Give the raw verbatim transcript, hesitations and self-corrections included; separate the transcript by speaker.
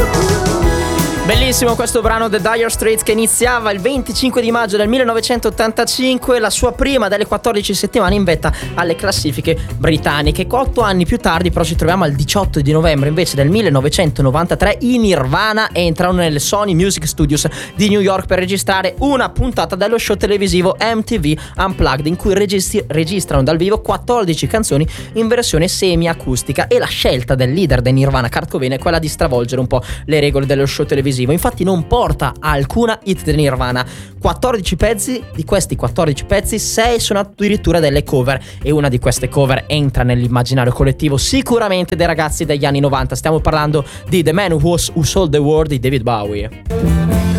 Speaker 1: Bellissimo questo brano The Dire Straits, che iniziava il venticinque di maggio del millenovecentottantacinque, la sua prima delle quattordici settimane in vetta alle classifiche britanniche. Otto anni più tardi però ci troviamo al diciotto di novembre invece del millenovecentonovantatré. I Nirvana entrano nelle Sony Music Studios di New York per registrare una puntata dello show televisivo M T V Unplugged, in cui registri- registrano dal vivo quattordici canzoni in versione semi-acustica, e la scelta del leader dei Nirvana, Kurt Cobain, è quella di stravolgere un po' le regole dello show televisivo. Infatti non porta a alcuna hit di Nirvana. quattordici pezzi, di questi quattordici pezzi sei sono addirittura delle cover, e una di queste cover entra nell'immaginario collettivo sicuramente dei ragazzi degli anni novanta. Stiamo parlando di The Man Who, Was, Who Sold the World di David Bowie.